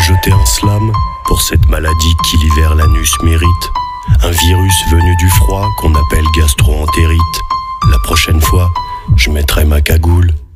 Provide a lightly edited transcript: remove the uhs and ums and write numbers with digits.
jeter un slam pour cette maladie qui l'hiver l'anus mérite. Un virus venu du froid qu'on appelle gastro-entérite. La prochaine fois, je mettrai ma cagoule.